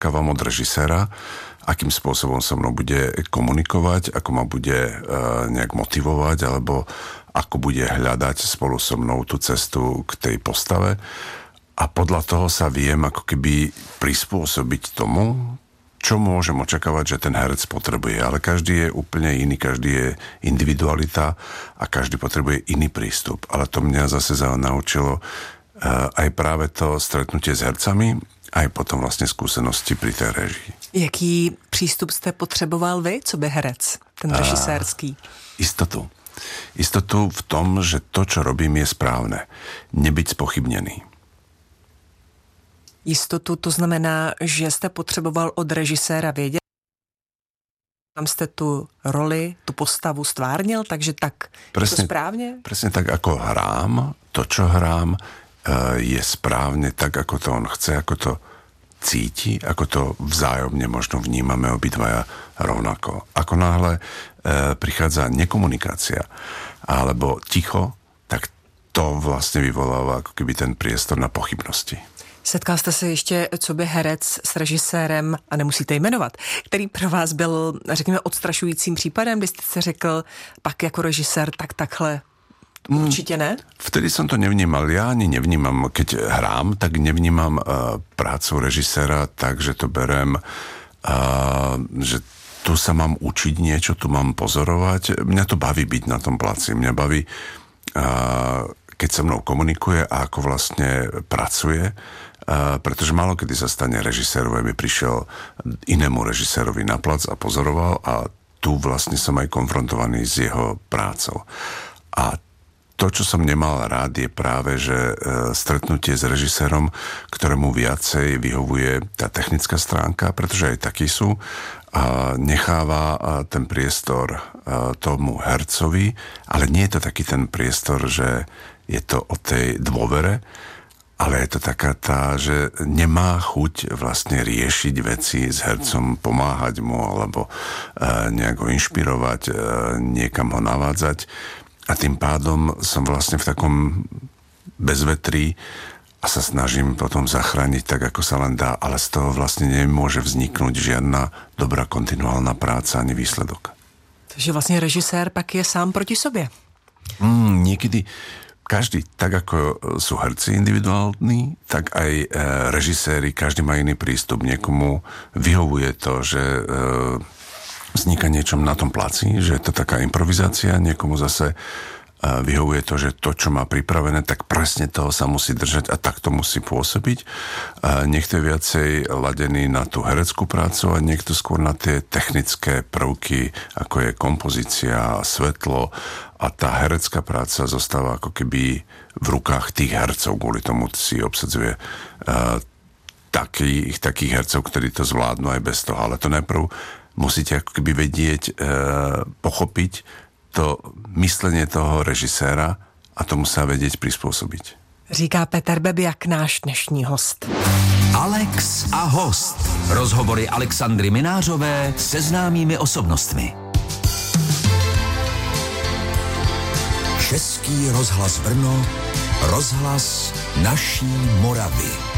očakávam od režiséra, akým spôsobom so mnou bude komunikovať, ako ma bude nejak motivovať, alebo ako bude hľadať spolu so mnou tú cestu k tej postave. A podľa toho sa viem ako keby prispôsobiť tomu, čo môžem očakávať, že ten herec potrebuje. Ale každý je úplne iný, každý je individualita a každý potrebuje iný prístup. Ale to mňa zase naučilo aj práve to stretnutie s hercami, aj potom vlastne skúsenosti pri tej režii. Jaký přístup jste potřeboval vy, co by herec, ten režisérský? Istotu. Istotu v tom, že to, čo robím, je správne. Nebyť spochybnený. Jistotu, to znamená, že jste potřeboval od režiséra vědět, tam jste tu roli, tu postavu stvárnil, takže tak presne, je to správne? Presne tak, ako hrám, to, čo hrám, je správne tak, ako to on chce, ako to cíti, ako to vzájomne možno vnímame obidvaja rovnako. Ako náhle prichádza nekomunikácia alebo ticho, tak to vlastne vyvoláva ako keby ten priestor na pochybnosti. Setkal jste se ještě coby herec s režisérem, a nemusíte jmenovat, který pro vás byl, řekněme, odstrašujícím případem, kdy jste si řekl, pak jako režisér, tak takhle určitě ne? Vtedy som to nevnímal. Ja ani nevnímam, keď hrám, tak nevnímam prácu režiséra tak, že to berem, že tu sa mám učiť niečo, tu mám pozorovať. Mňa to baví byť na tom placi. Mňa baví, keď so mnou komunikuje a ako vlastne pracuje, pretože málo kedy sa stane režisérovi, aby prišiel inému režisérovi na plac a pozoroval, a tu vlastne som aj konfrontovaný s jeho prácou. A to, čo som nemal rád, je práve, že stretnutie s režisérom, ktorému viacej vyhovuje tá technická stránka, pretože aj takí sú, a necháva ten priestor tomu hercovi, ale nie je to taký ten priestor, že je to o tej dôvere, ale je to taká tá, že nemá chuť vlastne riešiť veci s hercom, pomáhať mu alebo nejak ho inšpirovať, niekam ho navádzať. A tým pádom som vlastne v takom bezvetrí a sa snažím potom zachrániť tak, ako sa len dá, ale z toho vlastne nemôže vzniknúť žiadna dobrá kontinuálna práca ani výsledok. Takže vlastne režisér pak je sám proti sobě. Niekedy každý, tak ako sú herci individuálni, tak aj režiséri, každý má iný prístup. Niekomu vyhovuje to, že vzniká niečom na tom placi, že je to taká improvizácia, niekomu zase vyhovuje to, že to, čo má pripravené, tak presne toho sa musí držať a tak to musí pôsobiť. Niekto je viacej ladený na tú hereckú prácu a niekto skôr na tie technické prvky, ako je kompozícia, svetlo, a tá herecká práca zostáva ako keby v rukách tých hercov, kvôli tomu si obsadzuje takých hercov, ktorí to zvládnu aj bez toho. Ale to najprv musíte ako keby vedieť, pochopiť to myslenie toho režiséra a tomu sa vedieť prispôsobiť. Říká Petr Bebiak, náš dnešní host. Alex a host. Rozhovory Alexandry Minářové se známými osobnostmi. Český rozhlas Brno, rozhlas naší Moravy.